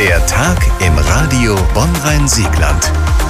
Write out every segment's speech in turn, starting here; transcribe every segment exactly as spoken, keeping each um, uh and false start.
Der Tag im Radio Bonn-Rhein-Siegland.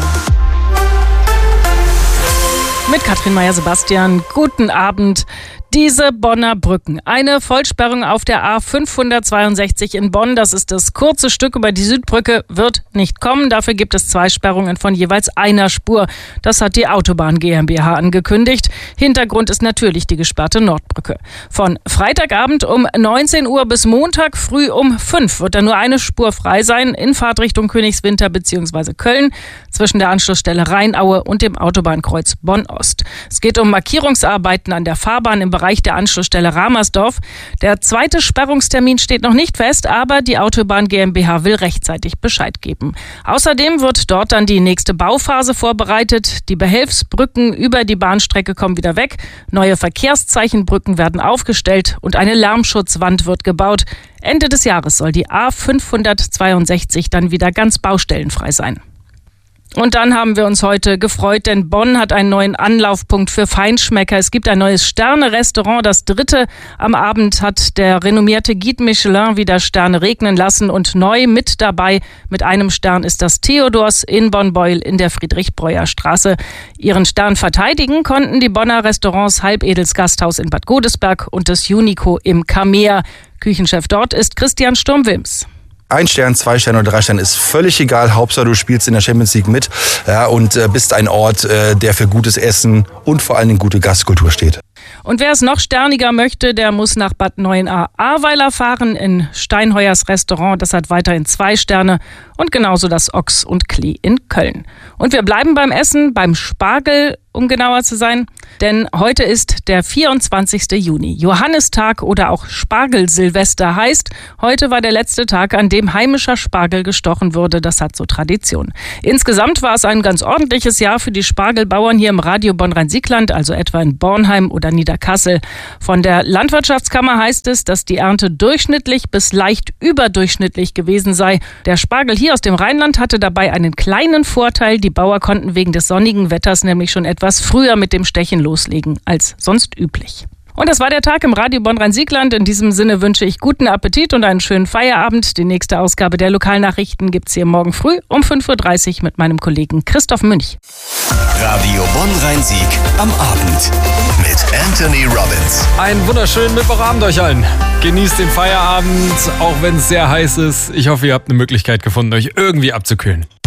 Mit Katrin Meyer-Sebastian, guten Abend. Diese Bonner Brücken. Eine Vollsperrung auf der A fünfhundertzweiundsechzig in Bonn, das ist das kurze Stück über die Südbrücke, wird nicht kommen. Dafür gibt es zwei Sperrungen von jeweils einer Spur. Das hat die Autobahn GmbH angekündigt. Hintergrund ist natürlich die gesperrte Nordbrücke. Von Freitagabend um neunzehn Uhr bis Montag früh um fünf wird dann nur eine Spur frei sein in Fahrtrichtung Königswinter bzw. Köln zwischen der Anschlussstelle Rheinaue und dem Autobahnkreuz Bonn-Ost. Es geht um Markierungsarbeiten an der Fahrbahn im Bereich der Anschlussstelle Ramersdorf. Der zweite Sperrungstermin steht noch nicht fest, aber die Autobahn GmbH will rechtzeitig Bescheid geben. Außerdem wird dort dann die nächste Bauphase vorbereitet. Die Behelfsbrücken über die Bahnstrecke kommen wieder weg. Neue Verkehrszeichenbrücken werden aufgestellt und eine Lärmschutzwand wird gebaut. Ende des Jahres soll die A fünfhundertzweiundsechzig dann wieder ganz baustellenfrei sein. Und dann haben wir uns heute gefreut, denn Bonn hat einen neuen Anlaufpunkt für Feinschmecker. Es gibt ein neues Sterne-Restaurant. Das dritte am Abend hat der renommierte Guide Michelin wieder Sterne regnen lassen. Und neu mit dabei mit einem Stern ist das Theodors in Bonn-Beuel in der Friedrich-Breuer-Straße. Ihren Stern verteidigen konnten die Bonner Restaurants Halbedels Gasthaus in Bad Godesberg und das Unico im Kamea. Küchenchef dort ist Christian Sturm-Wilms. Ein Stern, zwei Sterne oder drei Sterne ist völlig egal. Hauptsache du spielst in der Champions League mit, ja, und äh, bist ein Ort, äh, der für gutes Essen und vor allen Dingen gute Gastkultur steht. Und wer es noch sterniger möchte, der muss nach Bad Neuenahr-Ahrweiler fahren in Steinheuers Restaurant. Das hat weiterhin zwei Sterne und genauso das Ochs und Klee in Köln. Und wir bleiben beim Essen, beim Spargel, um genauer zu sein. Denn heute ist der vierundzwanzigste Juni. Johannistag oder auch Spargelsilvester heißt, heute war der letzte Tag, an dem heimischer Spargel gestochen wurde. Das hat so Tradition. Insgesamt war es ein ganz ordentliches Jahr für die Spargelbauern hier im Radio Bonn-Rhein-Siegland, also etwa in Bornheim oder Niederkassel. Von der Landwirtschaftskammer heißt es, dass die Ernte durchschnittlich bis leicht überdurchschnittlich gewesen sei. Der Spargel hier aus dem Rheinland hatte dabei einen kleinen Vorteil. Die Bauern konnten wegen des sonnigen Wetters nämlich schon etwas früher mit dem Stechen loslegen als sonst üblich. Und das war der Tag im Radio Bonn-Rhein-Siegland. In diesem Sinne wünsche ich guten Appetit und einen schönen Feierabend. Die nächste Ausgabe der Lokalnachrichten gibt es hier morgen früh um fünf Uhr dreißig mit meinem Kollegen Christoph Münch. Radio Bonn-Rhein-Sieg am Abend mit Anthony Robbins. Einen wunderschönen Mittwochabend euch allen. Genießt den Feierabend, auch wenn es sehr heiß ist. Ich hoffe, ihr habt eine Möglichkeit gefunden, euch irgendwie abzukühlen.